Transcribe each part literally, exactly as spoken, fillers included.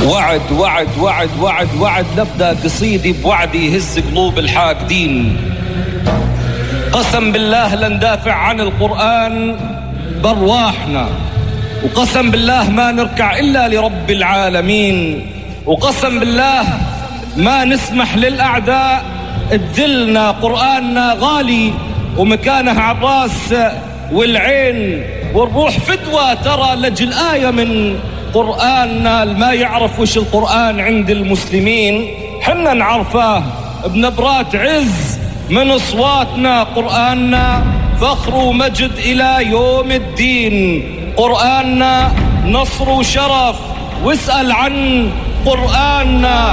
وعد وعد وعد وعد وعد نبدأ قصيدي بوعد يهز قلوب الحاقدين. قسم بالله لندافع عن القرآن بارواحنا، وقسم بالله ما نركع إلا لرب العالمين، وقسم بالله ما نسمح للأعداء تذلنا. قرآننا غالي ومكانه عالراس والعين، والروح فدوى ترى لجل آية من قرآننا. ما يعرف وش القرآن عند المسلمين حنا نعرفاه بنبرات عز من أصواتنا. قرآننا فخر ومجد إلى يوم الدين، قرآننا نصر وشرف، واسأل عن قرآننا.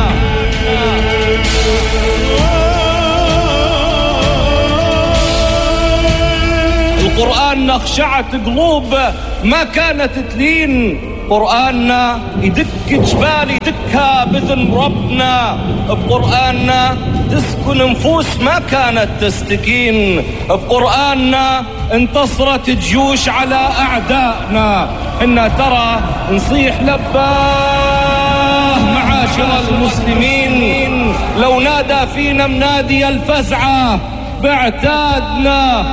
القرآن خشعت قلوب ما كانت تلين، قرآننا يدك جبال يدكها بإذن ربنا، بقرآننا تسكن نفوس ما كانت تستكين، بقرآننا انتصرت جيوش على أعدائنا. إنا ترى نصيح لباه معاشر المسلمين، لو نادى فينا منادي الفزعة باعتادنا.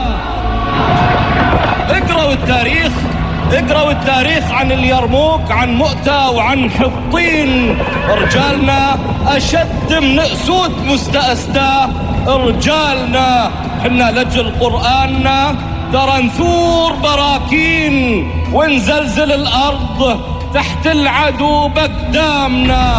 اقرأوا التاريخ، اقرأوا التاريخ عن اليرموك، عن مؤتة وعن حطين. رجالنا أشد من أسود مستأسدة، رجالنا حنا لجل قرآننا ترى نثور براكين ونزلزل الأرض تحت العدو بقدامنا.